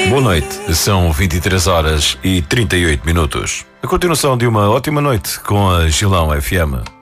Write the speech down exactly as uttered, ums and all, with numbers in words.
Boa noite, são vinte e três horas e trinta e oito minutos. A continuação de uma ótima noite com a Gilão F M.